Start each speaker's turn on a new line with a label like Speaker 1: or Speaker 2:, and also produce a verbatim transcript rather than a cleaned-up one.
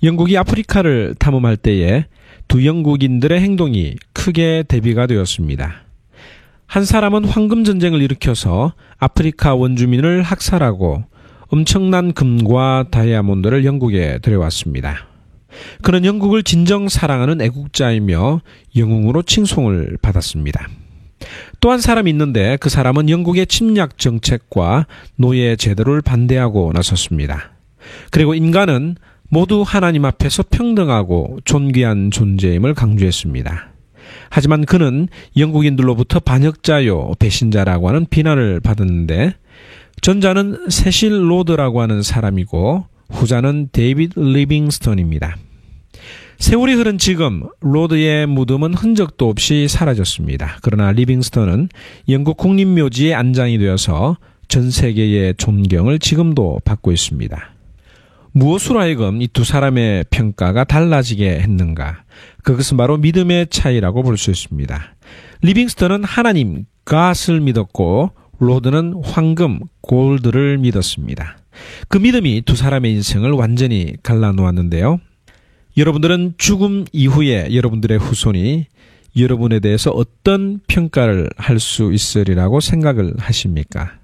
Speaker 1: 영국이 아프리카를 탐험할 때에 두 영국인들의 행동이 크게 대비가 되었습니다. 한 사람은 황금전쟁을 일으켜서 아프리카 원주민을 학살하고 엄청난 금과 다이아몬드를 영국에 들여왔습니다. 그는 영국을 진정 사랑하는 애국자이며 영웅으로 칭송을 받았습니다. 또 한 사람이 있는데 그 사람은 영국의 침략 정책과 노예 제도를 반대하고 나섰습니다. 그리고 인간은 모두 하나님 앞에서 평등하고 존귀한 존재임을 강조했습니다. 하지만 그는 영국인들로부터 반역자요 배신자라고 하는 비난을 받았는데 전자는 세실 로드라고 하는 사람이고 후자는 데이비드 리빙스턴입니다. 세월이 흐른 지금 로드의 무덤은 흔적도 없이 사라졌습니다. 그러나 리빙스턴은 영국 국립묘지에 안장이 되어서 전 세계의 존경을 지금도 받고 있습니다. 무엇으로 하여금 이 두 사람의 평가가 달라지게 했는가? 그것은 바로 믿음의 차이라고 볼 수 있습니다. 리빙스턴은 하나님, 갓을 믿었고 로드는 황금, 골드를 믿었습니다. 그 믿음이 두 사람의 인생을 완전히 갈라놓았는데요. 여러분들은 죽음 이후에 여러분들의 후손이 여러분에 대해서 어떤 평가를 할 수 있으리라고 생각을 하십니까?